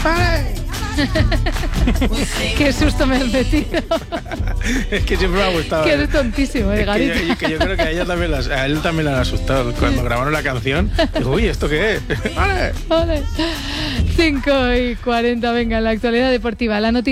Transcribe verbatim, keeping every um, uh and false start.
¡Ay! Qué susto me has metido. Es que siempre me ha gustado. Que eres tontísimo, eh, Es que Garita. yo, que yo creo que a, ella también las, a él también le han asustado cuando grabaron la canción. Digo, uy, ¿esto qué es? ¡Vale! Vale. cinco y cuarenta, venga, en la actualidad deportiva. La noticia.